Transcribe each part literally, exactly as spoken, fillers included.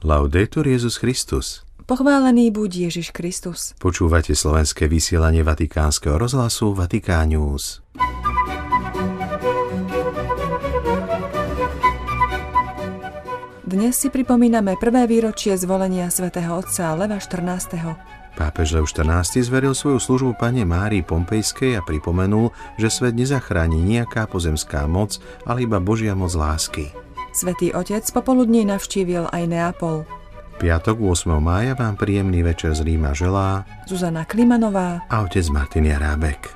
Laudetur Jesus Christus. Pochválený buď Ježiš Kristus. Počúvate slovenské vysielanie Vatikánskeho rozhlasu Vatikán News. Dnes si pripomíname prvé výročie zvolenia svätého otca Leva štrnásteho. Pápež Lev štrnásty zveril svoju službu Panne Márii Pompejskej a pripomenul, že svet nezachráni nejaká pozemská moc, ale iba Božia moc lásky. Svätý otec popoludní navštívil aj Neapol. Piatok ôsmeho mája vám príjemný večer z Ríma želá Zuzana Klimanová a otec Martin Jarábek.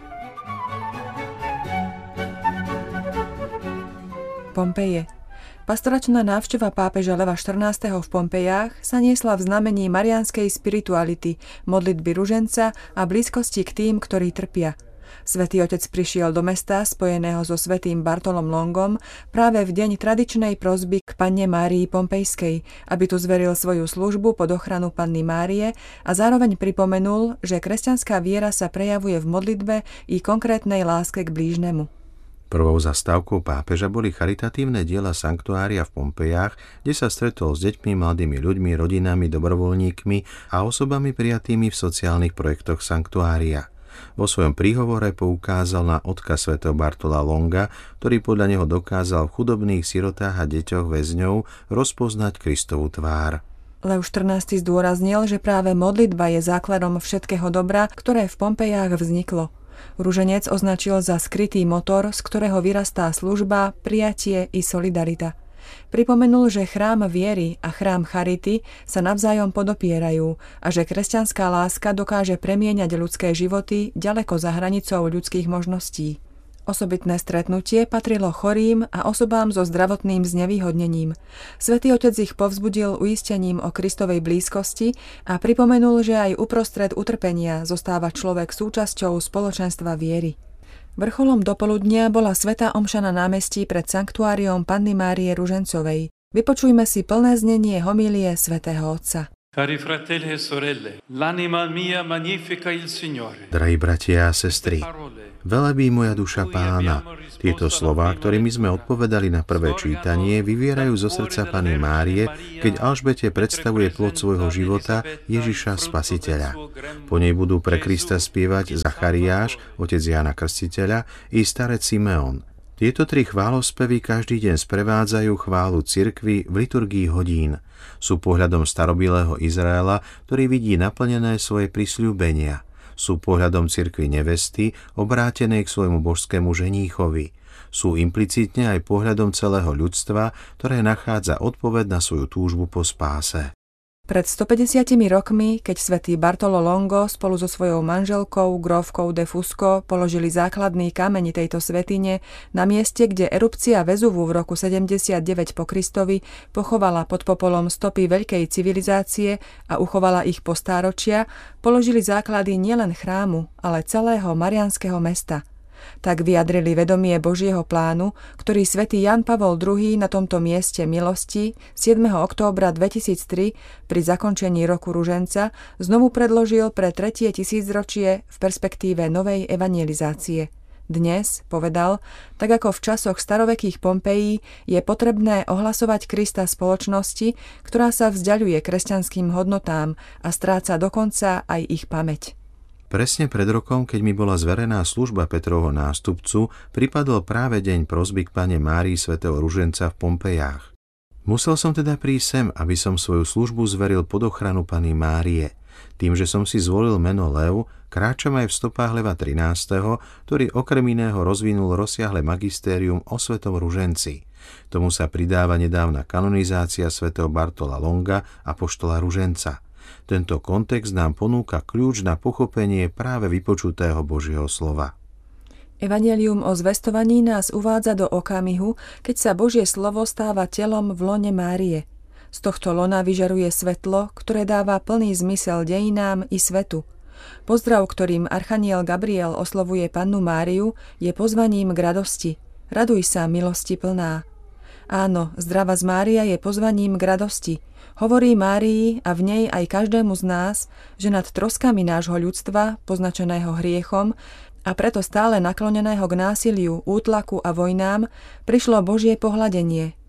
Pompeje. Pastoračná návšteva pápeža Leva štrnásteho v Pompejách sa niesla v znamení mariánskej spirituality, modlitby ruženca a blízkosti k tým, ktorí trpia. Svätý otec prišiel do mesta spojeného so svätým Bartolom Longom práve v deň tradičnej prosby k Panne Márii Pompejskej, aby tu zveril svoju službu pod ochranu Panny Márie a zároveň pripomenul, že kresťanská viera sa prejavuje v modlitbe i konkrétnej láske k blížnemu. Prvou zastávkou pápeža boli charitatívne diela sanktuária v Pompejách, kde sa stretol s deťmi, mladými ľuďmi, rodinami, dobrovoľníkmi a osobami prijatými v sociálnych projektoch sanktuária. Vo svojom príhovore poukázal na odkaz svätého Bartola Longa, ktorý podľa neho dokázal v chudobných sirotách a deťoch väzňov rozpoznať Kristovu tvár. Lev štrnásty zdôraznil, že práve modlitba je základom všetkého dobra, ktoré v Pompejách vzniklo. Ruženec označil za skrytý motor, z ktorého vyrastá služba, prijatie i solidarita. Pripomenul, že chrám viery a chrám charity sa navzájom podopierajú a že kresťanská láska dokáže premieňať ľudské životy ďaleko za hranicou ľudských možností. Osobitné stretnutie patrilo chorým a osobám so zdravotným znevýhodnením. Svätý otec ich povzbudil uistením o Kristovej blízkosti a pripomenul, že aj uprostred utrpenia zostáva človek súčasťou spoločenstva viery. Vrcholom dopoludnia bola svätá omša na námestí pred sanktuáriom Panny Márie Ružencovej. Vypočujme si plné znenie homílie svätého otca. Cari fratelli e sorelle, l'anima mia magnifica il Signore. Drahí bratia a sestry, velebí moja duša Pána. Tieto slová, ktorými sme odpovedali na prvé čítanie, vyvierajú zo srdca Panny Márie, keď Alžbete predstavuje plod svojho života Ježiša Spasiteľa. Po nej budú pre Krista spievať Zachariáš, otec Jána Krstiteľa, i starec Simeon. Tieto tri chválospevy každý deň sprevádzajú chválu cirkvi v liturgii hodín. Sú pohľadom starobilého Izraela, ktorý vidí naplnené svoje prisľúbenia. Sú pohľadom cirkvi nevesty, obrátenej k svojmu božskému ženíchovi. Sú implicitne aj pohľadom celého ľudstva, ktoré nachádza odpoveď na svoju túžbu po spáse. Pred stopäťdesiatimi rokmi, keď svätý Bartolo Longo spolu so svojou manželkou, grófkou de Fusco, položili základný kameň tejto svätyne na mieste, kde erupcia Vezuvu v roku sedemdesiatdeväť po Kristovi pochovala pod popolom stopy veľkej civilizácie a uchovala ich po stáročia, položili základy nielen chrámu, ale celého mariánskeho mesta. Tak vyjadrili vedomie Božieho plánu, ktorý svätý Ján Pavol druhý na tomto mieste milosti siedmeho októbra dvetisíctri pri zakončení roku ruženca znovu predložil pre tretie tisícročie v perspektíve novej evangelizácie. Dnes, povedal, tak ako v časoch starovekých Pompejí, je potrebné ohlasovať Krista spoločnosti, ktorá sa vzďaľuje kresťanským hodnotám a stráca dokonca aj ich pamäť. Presne pred rokom, keď mi bola zverená služba Petrovho nástupcu, pripadol práve deň prosby k Panne Márii svätého Ruženca v Pompejách. Musel som teda prísť sem, aby som svoju službu zveril pod ochranu Panny Márie. Tým, že som si zvolil meno Lev, kráčam aj v stopách Leva trinásteho, ktorý okrem iného rozvinul rozsiahle magistérium o svätom Ruženci. Tomu sa pridáva nedávna kanonizácia svätého Bartola Longa, apoštola Ruženca. Tento kontext nám ponúka kľúč na pochopenie práve vypočutého Božieho slova. Evanjelium o zvestovaní nás uvádza do okamihu, keď sa Božie slovo stáva telom v lone Márie. Z tohto lona vyžaruje svetlo, ktoré dáva plný zmysel dejinám i svetu. Pozdrav, ktorým archaniel Gabriel oslovuje Pannu Máriu, je pozvaním k radosti. Raduj sa, milosti plná. Áno, zdravá z Mária je pozvaním k radosti. Hovorí Márii a v nej aj každému z nás, že nad troskami nášho ľudstva, poznačeného hriechom a preto stále nakloneného k násiliu, útlaku a vojnám, prišlo Božie pohľadenie,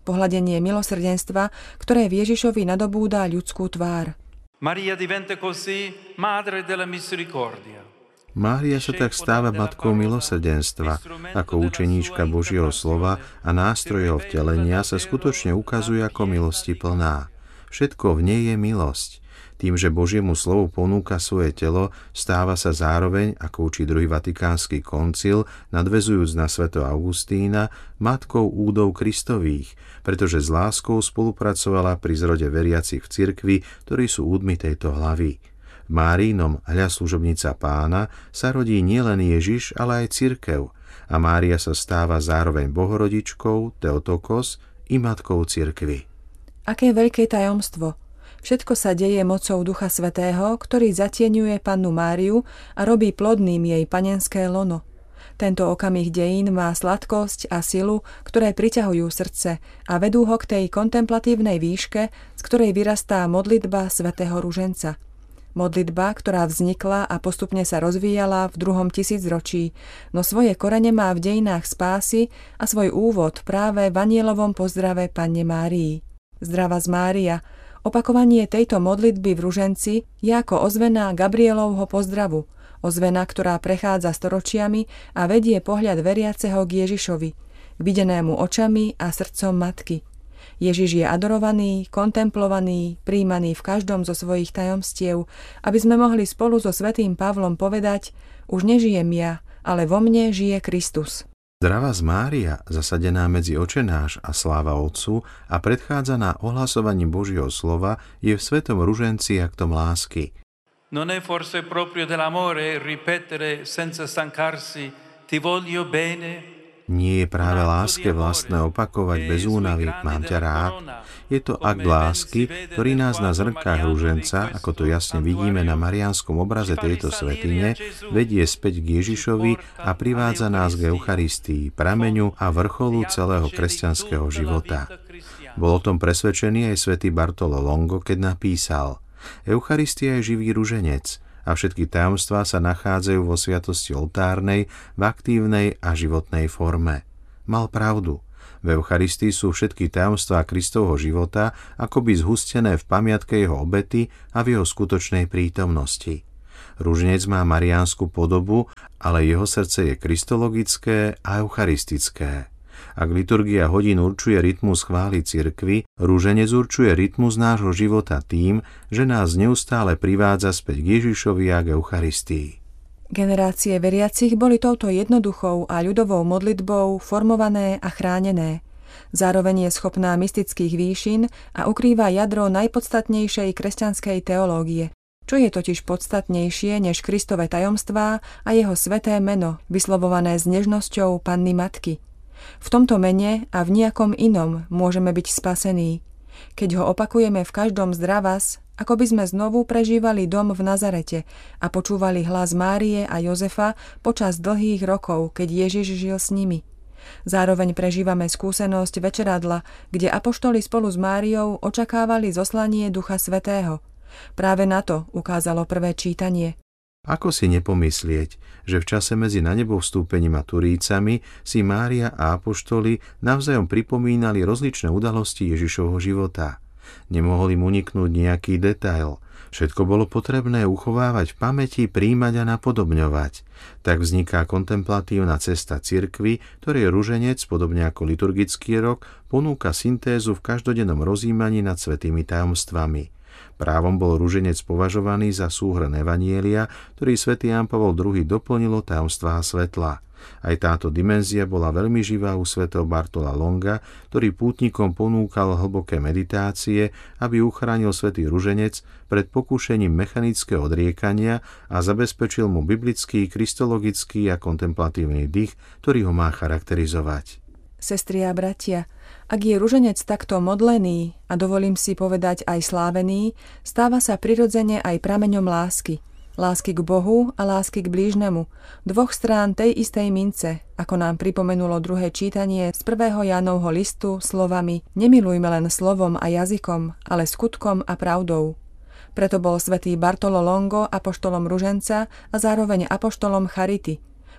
pohľadenie milosrdenstva, ktoré v Ježišovi nadobúda ľudskú tvár. Maria diventa così madre della misericordia. Mária sa tak stáva matkou milosrdenstva, ako učeníčka Božieho slova a nástroj jeho vtelenia sa skutočne ukazuje ako milosti plná. Všetko v nej je milosť. Tým, že Božiemu slovu ponúka svoje telo, stáva sa zároveň, ako učí druhý vatikánsky koncil, nadväzujúc na svätého Augustína, matkou údov Kristových, pretože s láskou spolupracovala pri zrode veriacich v cirkvi, ktorí sú údmi tejto hlavy. V Máriinom hľa služobnica Pána sa rodí nielen Ježiš, ale aj cirkev a Mária sa stáva zároveň Bohorodičkou, Theotokos i matkou cirkvi. Aké veľké tajomstvo! Všetko sa deje mocou Ducha Svätého, ktorý zatieňuje Pannu Máriu a robí plodným jej panenské lono. Tento okamih dejín má sladkosť a silu, ktoré priťahujú srdce a vedú ho k tej kontemplatívnej výške, z ktorej vyrastá modlitba svätého Ruženca. Modlitba, ktorá vznikla a postupne sa rozvíjala v druhom tisícročí, no svoje korene má v dejinách spásy a svoj úvod práve v anjelovom pozdrave Panne Márii. Zdravás Mária, opakovanie tejto modlitby v Ruženci je ako ozvena Gabrielovho pozdravu, ozvena, ktorá prechádza storočiami a vedie pohľad veriaceho k Ježišovi, videnému očami a srdcom matky. Ježiš je adorovaný, kontemplovaný, prijímaný v každom zo svojich tajomstiev, aby sme mohli spolu so svätým Pavlom povedať: už nežijem ja, ale vo mne žije Kristus. Zdravás Mária, zasadená medzi Očenáš a sláva Otcu a predchádzaná ohlasovaním Božieho slova, je v svetom ruženci aktom lásky. Non è forse proprio dell'amore ripetere senza stancarsi ti voglio bene? Nie je práve láske vlastné opakovať bez únavy mám ťa rád. Je to akt lásky, ktorý nás na zrnkách ruženca, ako to jasne vidíme na mariánskom obraze tejto svätyne, vedie späť k Ježišovi a privádza nás k Eucharistii, prameňu a vrcholu celého kresťanského života. Bol o tom presvedčený aj svätý Bartolo Longo, keď napísal: Eucharistia je živý ruženec a všetky tajomstvá sa nachádzajú vo sviatosti oltárnej, v aktívnej a životnej forme. Mal pravdu. V Eucharistii sú všetky tajomstvá Kristovho života akoby zhustené v pamiatke jeho obety a v jeho skutočnej prítomnosti. Ruženec má mariánsku podobu, ale jeho srdce je kristologické a eucharistické. Ak liturgia hodín určuje rytmus chvály cirkvi, ruženec určuje rytmus nášho života tým, že nás neustále privádza späť k Ježišovi a k Eucharistii. Generácie veriacich boli touto jednoduchou a ľudovou modlitbou formované a chránené. Zároveň je schopná mystických výšin a ukrýva jadro najpodstatnejšej kresťanskej teológie. Čo je totiž podstatnejšie než Kristove tajomstvá a jeho sväté meno, vyslovované s nežnosťou Panny Matky. V tomto mene a v nejakom inom môžeme byť spasení. Keď ho opakujeme v každom zdravás, ako by sme znovu prežívali dom v Nazarete a počúvali hlas Márie a Jozefa počas dlhých rokov, keď Ježiš žil s nimi. Zároveň prežívame skúsenosť večeradla, kde apoštoli spolu s Máriou očakávali zoslanie Ducha Svätého. Práve na to ukázalo prvé čítanie. Ako si nepomyslieť, že v čase medzi na nebo vstúpením a Turícami si Mária a apoštoli navzájom pripomínali rozličné udalosti Ježišovho života. Nemohol im uniknúť nejaký detail. Všetko bolo potrebné uchovávať v pamäti, prijímať a napodobňovať. Tak vzniká kontemplatívna cesta cirkvi, ktorej ruženec, podobne ako liturgický rok, ponúka syntézu v každodennom rozjímaní nad svätými tajomstvami. Právom bol ruženec považovaný za súhrn evanjelia, ktorý svätý Ján Pavol druhý doplnil o tajomstvá svetla. Aj táto dimenzia bola veľmi živá u svätého Bartola Longa, ktorý pútnikom ponúkal hlboké meditácie, aby uchránil svätý ruženec pred pokúšením mechanického odriekania a zabezpečil mu biblický, kristologický a kontemplatívny dých, ktorý ho má charakterizovať. Sestri a bratia, ak je ruženec takto modlený a dovolím si povedať aj slávený, stáva sa prirodzene aj prameňom lásky. Lásky k Bohu a lásky k blížnemu, dvoch strán tej istej mince, ako nám pripomenulo druhé čítanie z prvého Jánovho listu slovami: nemilujme len slovom a jazykom, ale skutkom a pravdou. Preto bol svätý Bartolo Longo apoštolom ruženca a zároveň apoštolom charity.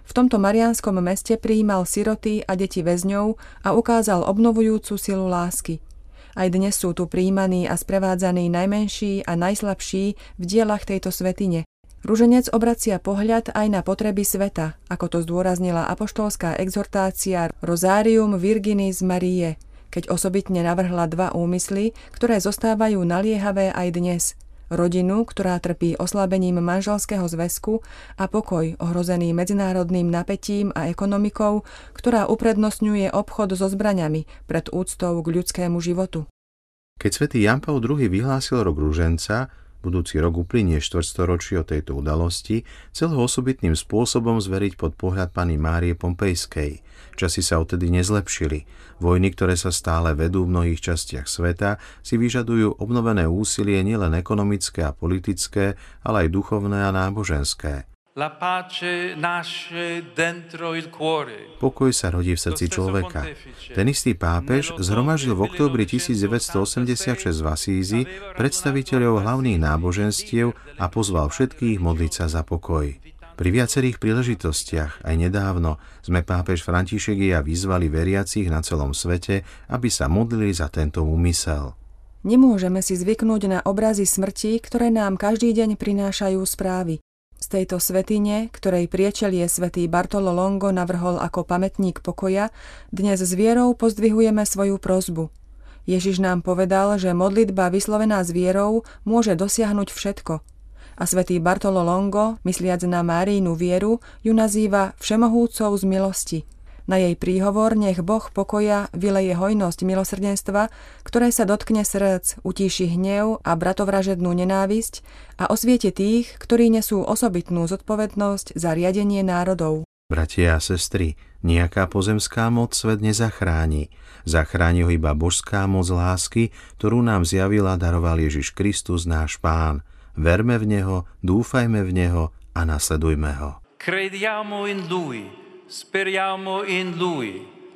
V tomto mariánskom meste prijímal siroty a deti väzňov a ukázal obnovujúcu silu lásky. Aj dnes sú tu prijímaní a sprevádzaní najmenší a najslabší v dielach tejto svätyne. Ruženec obracia pohľad aj na potreby sveta, ako to zdôraznila apoštolská exhortácia Rosarium Virginis Mariae, keď osobitne navrhla dva úmysly, ktoré zostávajú naliehavé aj dnes. Rodinu, ktorá trpí oslabením manželského zväzku, a pokoj ohrozený medzinárodným napätím a ekonomikou, ktorá uprednostňuje obchod so zbraňami pred úctou k ľudskému životu. Keď svätý Ján Pavol druhý. vyhlásil rok ruženca, budúci rok uplynie štvrťstoročí od tejto udalosti, chcel ho osobitným spôsobom zveriť pod pohľad Panny Márie Pompejskej. Časy sa odtedy nezlepšili. Vojny, ktoré sa stále vedú v mnohých častiach sveta, si vyžadujú obnovené úsilie nielen ekonomické a politické, ale aj duchovné a náboženské. La pace nasce dentro il cuore. Pokoj sa rodí v srdci človeka. Ten istý pápež zhromaždil v októbri tisícdeväťstoosemdesiatšesť v Asízi predstaviteľov hlavných náboženstiev a pozval všetkých modliť sa za pokoj. Pri viacerých príležitostiach, aj nedávno, sme pápež František i ja vyzvali veriacich na celom svete, aby sa modlili za tento úmysel. Nemôžeme si zvyknúť na obrazy smrti, ktoré nám každý deň prinášajú správy. Z tejto svätyne, ktorej priečelie svätý Bartolo Longo navrhol ako pamätník pokoja, dnes s vierou pozdvihujeme svoju prosbu. Ježiš nám povedal, že modlitba vyslovená s vierou môže dosiahnuť všetko. A svätý Bartolo Longo, mysliac na Máriinu vieru, ju nazýva všemohúcou z milosti. Na jej príhovor nech Boh pokoja vyleje hojnosť milosrdenstva, ktoré sa dotkne srdc, utíši hnev a bratovražednú nenávisť a osvieti tých, ktorí nesú osobitnú zodpovednosť za riadenie národov. Bratia a sestry, nejaká pozemská moc svet nezachráni. Zachráni ho iba božská moc lásky, ktorú nám zjavil a daroval Ježiš Kristus, náš Pán. Verme v Neho, dúfajme v Neho a nasledujme Ho. Crediamo in Lui, speriamo in Lui,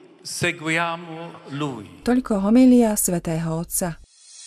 seguiamo Lui. Toľko homilia svätého Otca.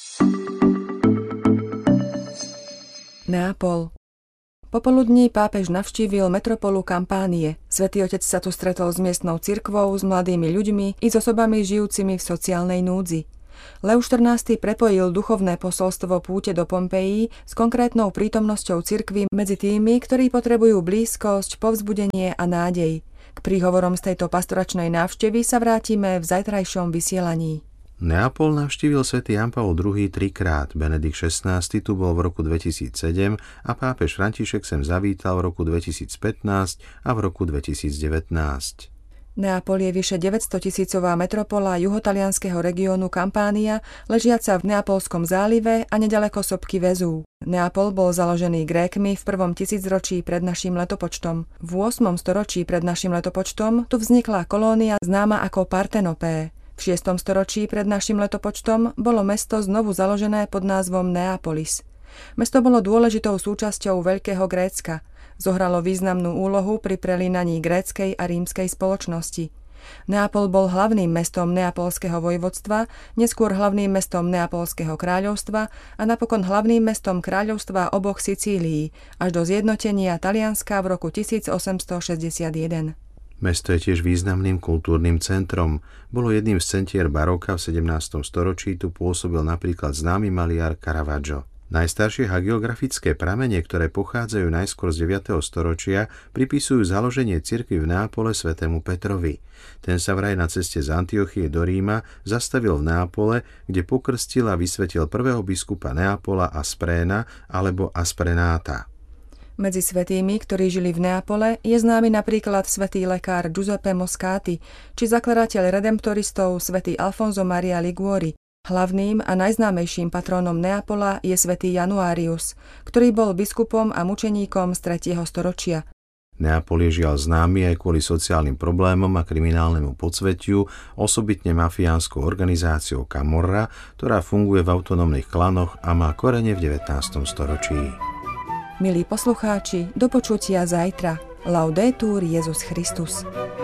Neapol. Popoludní pápež navštívil metropolu Kampánie. Svätý Otec sa tu stretol s miestnou cirkvou, s mladými ľuďmi i s osobami žijúcimi v sociálnej núdzi. Leo štrnásty prepojil duchovné posolstvo púte do Pompeji s konkrétnou prítomnosťou cirkvi medzi tými, ktorí potrebujú blízkosť, povzbudenie a nádej. K príhovorom z tejto pastoračnej návštevy sa vrátime v zajtrajšom vysielaní. Neapol navštívil svätý Ján Pavol druhý. trikrát, Benedikt šestnásty tu bol v roku dvetisícsedem a pápež František sem zavítal v roku dvetisícpätnásť a v roku dvetisícdevätnásť. Neapol je vyše deväťstotisícová metropola juhotalianskeho regiónu Kampánia, ležiaca v Neapolskom zálive a nedaleko sopky Vezúv. Neapol bol založený Grékmi v prvom tisícročí pred naším letopočtom. V ôsmom storočí pred naším letopočtom tu vznikla kolónia známa ako Partenopé. V šiestom storočí pred naším letopočtom bolo mesto znovu založené pod názvom Neapolis. Mesto bolo dôležitou súčasťou Veľkého Grécka. Zohralo významnú úlohu pri prelínaní gréckej a rímskej spoločnosti. Neapol bol hlavným mestom neapolského vojvodstva, neskôr hlavným mestom Neapolského kráľovstva a napokon hlavným mestom kráľovstva oboch Sicílií, až do zjednotenia Talianska v roku tisícosemstošesťdesiatjeden. Mesto je tiež významným kultúrnym centrom. Bolo jedným z centier baroka v sedemnástom storočí, tu pôsobil napríklad známy maliar Caravaggio. Najstaršie hagiografické pramene, ktoré pochádzajú najskôr z deviateho storočia, pripisujú založenie cirkvi v Neapole svätému Petrovi. Ten sa vraj na ceste z Antiochie do Ríma zastavil v Neapole, kde pokrstil a vysvetil prvého biskupa Neapola Aspréna alebo Asprenáta. Medzi svätými, ktorí žili v Neapole, je známy napríklad svätý lekár Giuseppe Moscati či zakladateľ redemptoristov svätý Alfonso Maria Liguori. Hlavným a najznámejším patrónom Neapola je svätý Januarius, ktorý bol biskupom a mučeníkom z tretieho storočia. Neapol je žiaľ známy aj kvôli sociálnym problémom a kriminálnemu podsvetiu, osobitne mafiánskou organizáciou Camorra, ktorá funguje v autonómnych klanoch a má korene v devätnástom storočí. Milí poslucháči, do počutia zajtra. Laudetur Jesus Christus.